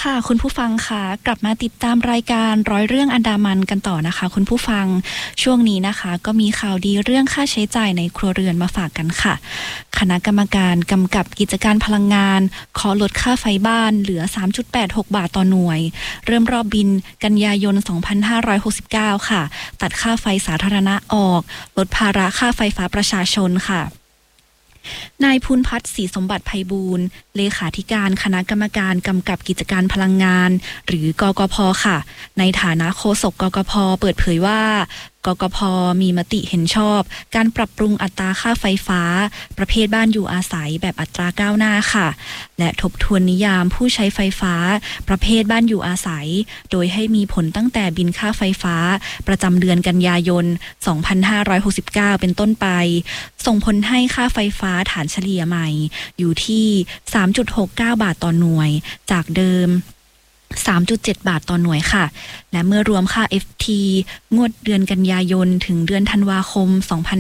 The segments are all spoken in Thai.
ค่ะคุณผู้ฟังค่ะกลับมาติดตามรายการร้อยเรื่องอันดามันกันต่อนะคะคุณผู้ฟังช่วงนี้นะคะก็มีข่าวดีเรื่องค่าใช้จ่ายในครัวเรือนมาฝากกันค่ะคณะกรรมการกำกับกิจการพลังงานขอลดค่าไฟบ้านเหลือ 3.86 บาทต่อหน่วยเริ่มรอบบินกันยายน 2569 ค่ะตัดค่าไฟสาธารณะออกลดภาระค่าไฟฟ้าประชาชนค่ะนายภูนพัฒน์ศรีสมบัติไพบูลย์เลขาธิการคณะกรรมการกำกับกิจการพลังงานหรือกกพ.ค่ะในฐานะโฆษกกกพ.เปิดเผยว่ากกพ.มีมติเห็นชอบการปรับปรุงอัตราค่าไฟฟ้าประเภทบ้านอยู่อาศัยแบบอัตราก้าวหน้าค่ะและทบทวนนิยามผู้ใช้ไฟฟ้าประเภทบ้านอยู่อาศัยโดยให้มีผลตั้งแต่บินค่าไฟฟ้าประจำเดือนกันยายน 2569 เป็นต้นไปส่งผลให้ค่าไฟฟ้าฐานเฉลี่ยใหม่อยู่ที่ 3.69 บาทต่อหน่วยจากเดิม3.7 บาทต่อหน่วยค่ะและเมื่อรวมค่า FT งวดเดือนกันยายนถึงเดือนธันวาคม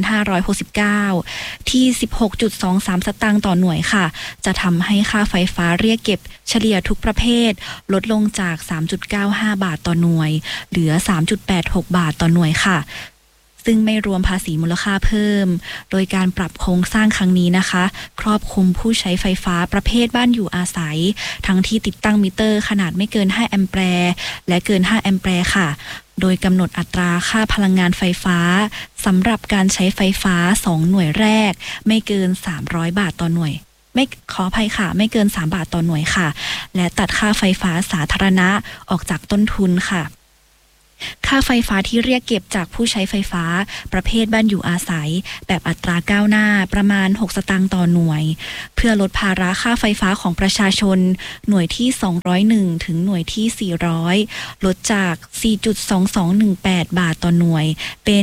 2569 ที่ 16.23 สตางค์ต่อหน่วยค่ะจะทำให้ค่าไฟฟ้าเรียกเก็บเฉลี่ยทุกประเภทลดลงจาก 3.95 บาทต่อหน่วยเหลือ 3.86 บาทต่อหน่วยค่ะซึ่งไม่รวมภาษีมูลค่าเพิ่มโดยการปรับโครงสร้างครั้งนี้นะคะครอบคลุมผู้ใช้ไฟฟ้าประเภทบ้านอยู่อาศัยทั้งที่ติดตั้งมิเตอร์ขนาดไม่เกิน5แอมแปร์และเกิน5แอมแปร์ค่ะโดยกำหนดอัตราค่าพลังงานไฟฟ้าสำหรับการใช้ไฟฟ้า2หน่วยแรกไม่เกิน300บาทต่อหน่วยไม่ขออภัยค่ะไม่เกิน3บาทต่อหน่วยค่ะและตัดค่าไฟฟ้าสาธารณะออกจากต้นทุนค่ะค่าไฟฟ้าที่เรียกเก็บจากผู้ใช้ไฟฟ้าประเภทบ้านอยู่อาศัยแบบอัตราก้าวหน้าประมาณ6สตางค์ต่อหน่วยเพื่อลดภาระค่าไฟฟ้าของประชาชนหน่วยที่201ถึงหน่วยที่400ลดจาก 4.2218 บาทต่อหน่วยเป็น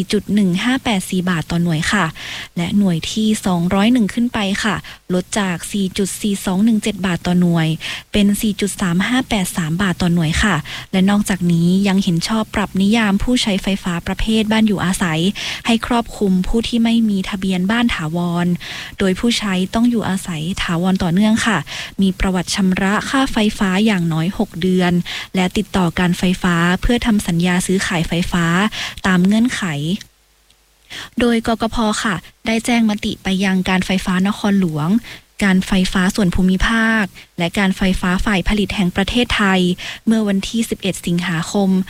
4.1584 บาทต่อหน่วยค่ะและหน่วยที่201ขึ้นไปค่ะลดจาก 4.4217 บาทต่อหน่วยเป็น 4.3583 บาทต่อหน่วยค่ะและนอกจากนี้ยังเห็นชอบปรับนิยามผู้ใช้ไฟฟ้าประเภทบ้านอยู่อาศัยให้ครอบคลุมผู้ที่ไม่มีทะเบียนบ้านถาวรโดยผู้ใช้ต้องอยู่อาศัยถาวรต่อเนื่องค่ะมีประวัติชำระค่าไฟฟ้าอย่างน้อย6เดือนและติดต่อการไฟฟ้าเพื่อทำสัญญาซื้อขายไฟฟ้าตามเงื่อนไขโดยกกพ.ค่ะได้แจ้งมติไปยังการไฟฟ้านครหลวงการไฟฟ้าส่วนภูมิภาคและการไฟฟ้าฝ่ายผลิตแห่งประเทศไทยเมื่อวันที่11สิงหาคม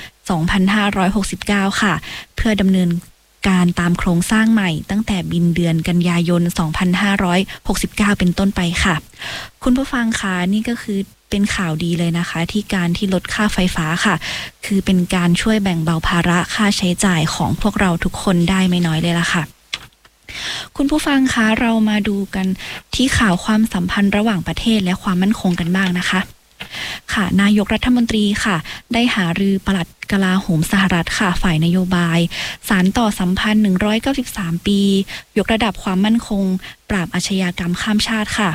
2569ค่ะเพื่อดำเนินการตามโครงสร้างใหม่ตั้งแต่บินเดือนกันยายน2569เป็นต้นไปค่ะคุณผู้ฟังคะนี่ก็คือเป็นข่าวดีเลยนะคะที่การที่ลดค่าไฟฟ้าค่ะคือเป็นการช่วยแบ่งเบาภาระค่าใช้จ่ายของพวกเราทุกคนได้ไม่น้อยเลยล่ะค่ะคุณผู้ฟังคะเรามาดูกันที่ข่าวความสัมพันธ์ระหว่างประเทศและความมั่นคงกันบ้างนะคะค่ะนายกรัฐมนตรีค่ะได้หารือปลัดกลาโหมสหรัฐค่ะฝ่ายนโยบายสานต่อสัมพันธ์193ปียกระดับความมั่นคงปราบอาชญากรรมข้ามชาติค่ะ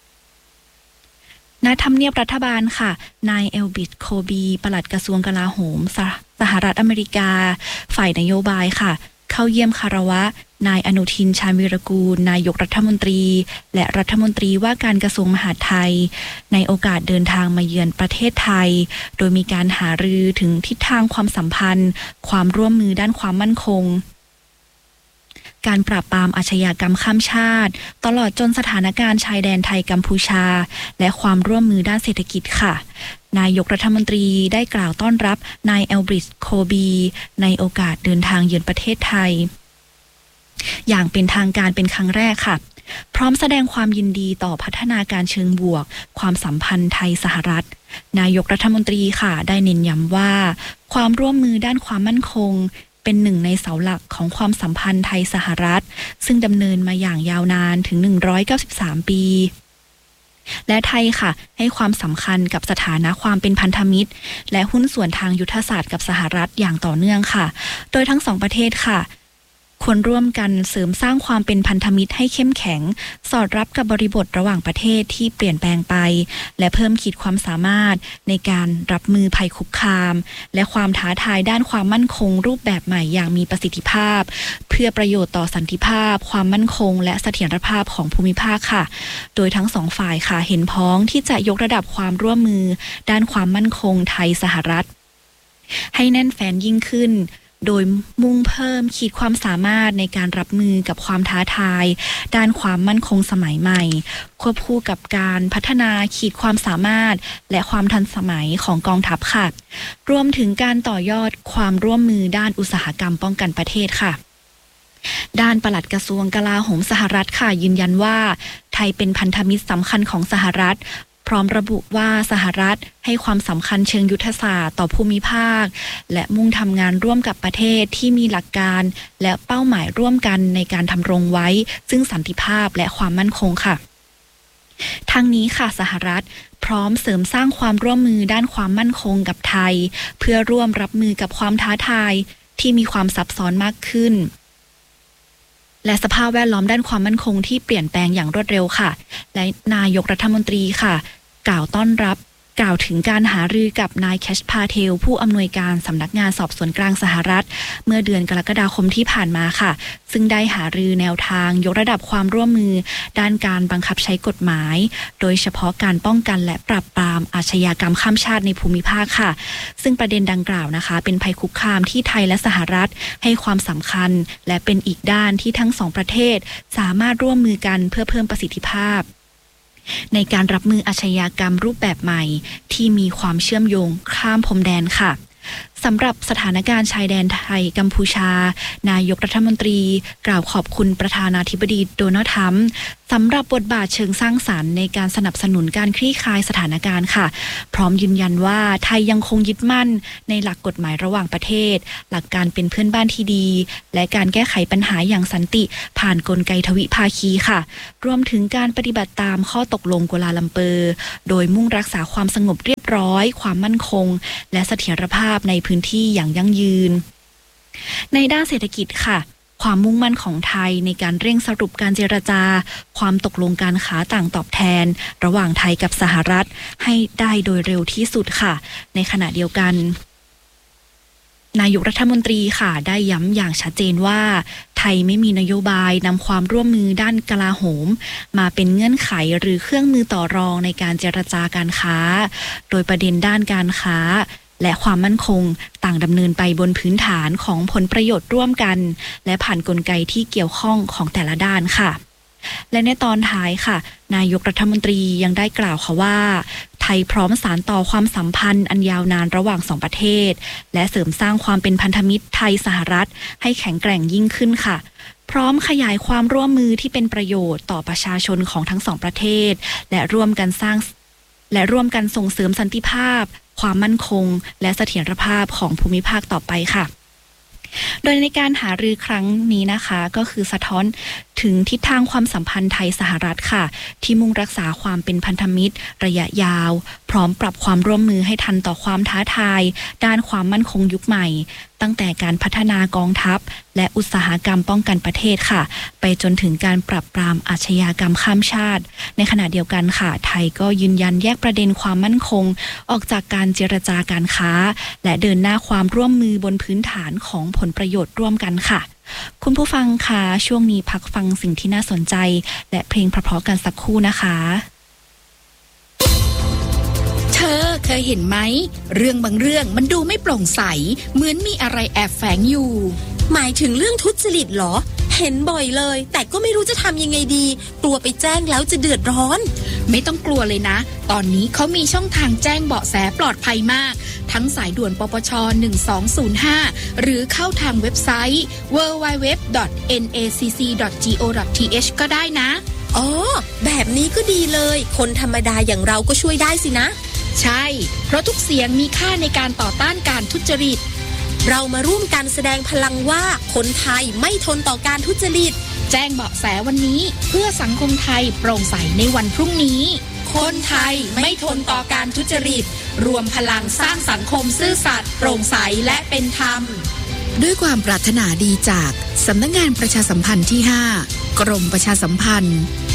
ณทำเนียบรัฐบาลค่ะนายเอลบิดโคบีปลัดกระทรวงกลาโหมสหรัฐอเมริกาฝ่ายนโยบายค่ะเข้าเยี่ยมคารวะนายอนุทินชาญวีรกูลนายกรัฐมนตรีและรัฐมนตรีว่าการกระทรวงมหาดไทยในโอกาสเดินทางมาเยือนประเทศไทยโดยมีการหารือถึงทิศทางความสัมพันธ์ความร่วมมือด้านความมั่นคงการปราบปรามอาชญากรรมข้ามชาติตลอดจนสถานการณ์ชายแดนไทยกัมพูชาและความร่วมมือด้านเศรษฐกิจค่ะนายกรัฐมนตรีได้กล่าวต้อนรับนายเอลบริดโคบีในโอกาสเดินทางเยือนประเทศไทยอย่างเป็นทางการเป็นครั้งแรกค่ะพร้อมแสดงความยินดีต่อพัฒนาการเชิงบวกความสัมพันธ์ไทยสหรัฐนายกรัฐมนตรีค่ะได้เน้นย้ำว่าความร่วมมือด้านความมั่นคงเป็นหนึ่งในเสาหลักของความสัมพันธ์ไทยสหรัฐซึ่งดำเนินมาอย่างยาวนานถึง193ปีและไทยค่ะให้ความสำคัญกับสถานะความเป็นพันธมิตรและหุ้นส่วนทางยุทธศาสตร์กับสหรัฐอย่างต่อเนื่องค่ะโดยทั้งสองประเทศค่ะควรร่วมกันเสริมสร้างความเป็นพันธมิตรให้เข้มแข็งสอดรับกับบริบทระหว่างประเทศที่เปลี่ยนแปลงไปและเพิ่มขีดความสามารถในการรับมือภัยคุกคามและความท้าทายด้านความมั่นคงรูปแบบใหม่อย่างมีประสิทธิภาพเพื่อประโยชน์ต่อสันติภาพความมั่นคงและเสถียรภาพของภูมิภาคค่ะโดยทั้งสองฝ่ายค่ะเห็นพ้องที่จะยกระดับความร่วมมือด้านความมั่นคงไทยสหรัฐให้แน่นแฟ้นยิ่งขึ้นโดยมุ่งเพิ่มขีดความสามารถในการรับมือกับความท้าทายด้านความมั่นคงสมัยใหม่ควบคู่กับการพัฒนาขีดความสามารถและความทันสมัยของกองทัพค่ะรวมถึงการต่อยอดความร่วมมือด้านอุตสาหกรรมป้องกันประเทศค่ะด้านปลัดกระทรวงกลาโหมสหรัฐค่ะยืนยันว่าไทยเป็นพันธมิตรสำคัญของสหรัฐพร้อมระบุว่าสหรัฐให้ความสำคัญเชิงยุทธศาสตร์ต่อภูมิภาคและมุ่งทำงานร่วมกับประเทศที่มีหลักการและเป้าหมายร่วมกันในการทำรงไว้ซึ่งสันติภาพและความมั่นคงค่ะทั้งนี้ค่ะสหรัฐพร้อมเสริมสร้างความร่วมมือด้านความมั่นคงกับไทยเพื่อร่วมรับมือกับความท้าทายที่มีความซับซ้อนมากขึ้นและสภาพแวดล้อมด้านความมั่นคงที่เปลี่ยนแปลงอย่างรวดเร็วค่ะและนายกรัฐมนตรีค่ะกล่าวถึงการหารือกับนายแคชพาเทลผู้อำนวยการสำนักงานสอบสวนกลางสหรัฐเมื่อเดือนกรกฎาคมที่ผ่านมาค่ะซึ่งได้หารือแนวทางยกระดับความร่วมมือด้านการบังคับใช้กฎหมายโดยเฉพาะการป้องกันและปราบปรามอาชญากรรมข้ามชาติในภูมิภาคค่ะซึ่งประเด็นดังกล่าวนะคะเป็นภัยคุกคามที่ไทยและสหรัฐให้ความสำคัญและเป็นอีกด้านที่ทั้งสองประเทศสามารถร่วมมือกันเพื่อเพิ่มประสิทธิภาพในการรับมืออาชญากรรมรูปแบบใหม่ที่มีความเชื่อมโยงข้ามพรมแดนค่ะสำหรับสถานการณ์ชายแดนไทยกัมพูชานายกรัฐมนตรีกล่าวขอบคุณประธานาธิบดีโดนัลด์ทรัมป์สำหรับบทบาทเชิงสร้างสรรค์ในการสนับสนุนการคลี่คลายสถานการณ์ค่ะพร้อมยืนยันว่าไทยยังคงยึดมั่นในหลักกฎหมายระหว่างประเทศหลักการเป็นเพื่อนบ้านที่ดีและการแก้ไขปัญหาอย่างสันติผ่านกลไกทวิภาคีค่ะรวมถึงการปฏิบัติตามข้อตกลงกัวลาลัมเปอร์โดยมุ่งรักษาความสงบเรียบร้อยความมั่นคงและเสถียรภาพในพื้นที่อย่างยั่งยืนในด้านเศรษฐกิจค่ะความมุ่งมั่นของไทยในการเร่งสรุปการเจรจาความตกลงการค้าต่างตอบแทนระหว่างไทยกับสหรัฐให้ได้โดยเร็วที่สุดค่ะในขณะเดียวกันนายกรัฐมนตรีค่ะได้ย้ำอย่างชัดเจนว่าไทยไม่มีนโยบายนำความร่วมมือด้านกลาโหมมาเป็นเงื่อนไขหรือเครื่องมือต่อรองในการเจรจาการค้าโดยประเด็นด้านการค้าและความมั่นคงต่างดำเนินไปบนพื้นฐานของผลประโยชน์ร่วมกันและผ่านกลไกที่เกี่ยวข้องของแต่ละด้านค่ะและในตอนท้ายค่ะนายกรัฐมนตรียังได้กล่าวค่ะว่าไทยพร้อมสานต่อความสัมพันธ์อันยาวนานระหว่างสองประเทศและเสริมสร้างความเป็นพันธมิตรไทยสหรัฐให้แข็งแกร่งยิ่งขึ้นค่ะพร้อมขยายความร่วมมือที่เป็นประโยชน์ต่อประชาชนของทั้งสองประเทศและร่วมกันส่งเสริมสันติภาพความมั่นคงและเสถียรภาพของภูมิภาคต่อไปค่ะโดยในการหารือครั้งนี้นะคะก็คือสะท้อนถึงทิศทางความสัมพันธ์ไทยสหรัฐค่ะที่มุ่งรักษาความเป็นพันธมิตรระยะยาวพร้อมปรับความร่วมมือให้ทันต่อความท้าทายด้านความมั่นคงยุคใหม่ตั้งแต่การพัฒนากองทัพและอุตสาหกรรมป้องกันประเทศค่ะไปจนถึงการปรับปรามอาชญากรรมข้ามชาติในขณะเดียวกันค่ะไทยก็ยืนยันแยกประเด็นความมั่นคงออกจากการเจรจาการค้าและเดินหน้าความร่วมมือบนพื้นฐานของผลประโยชน์ร่วมกันค่ะคุณผู้ฟังคะช่วงนี้พักฟังสิ่งที่น่าสนใจและเพลงเพราะๆกันสักครู่นะคะเธอเคยเห็นไหมเรื่องบางเรื่องมันดูไม่โปร่งใสเหมือนมีอะไรแอบแฝงอยู่หมายถึงเรื่องทุจริตเหรอเห็นบ่อยเลยแต่ก็ไม่รู้จะทำยังไงดีกลัวไปแจ้งแล้วจะเดือดร้อนไม่ต้องกลัวเลยนะตอนนี้เขามีช่องทางแจ้งเบาะแสปลอดภัยมากทั้งสายด่วนปปช1205หรือเข้าทางเว็บไซต์ www.nacc.go.th ก็ได้นะอ๋อแบบนี้ก็ดีเลยคนธรรมดาอย่างเราก็ช่วยได้สินะใช่เพราะทุกเสียงมีค่าในการต่อต้านการทุจริตเรามาร่วมกันแสดงพลังว่าคนไทยไม่ทนต่อการทุจริตแจ้งเบาะแสวันนี้เพื่อสังคมไทยโปร่งใสในวันพรุ่งนี้คนไทยไม่ทนต่อการทุจริตรวมพลังสร้างสังคมซื่อสัตย์โปร่งใสและเป็นธรรมด้วยความปรารถนาดีจากสำนักงานประชาสัมพันธ์ที่ 5 กรมประชาสัมพันธ์